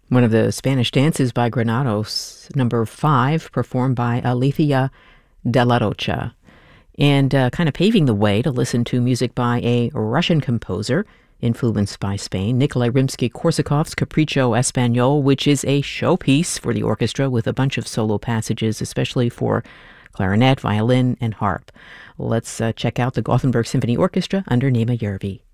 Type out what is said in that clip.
One of the Spanish dances by Granados, number 5, performed by Alicia de la Rocha. And kind of paving the way to listen to music by a Russian composer influenced by Spain, Nikolai Rimsky-Korsakov's Capriccio Espagnol, which is a showpiece for the orchestra with a bunch of solo passages, especially for clarinet, violin, and harp. Let's check out the Gothenburg Symphony Orchestra under Nema Järvi.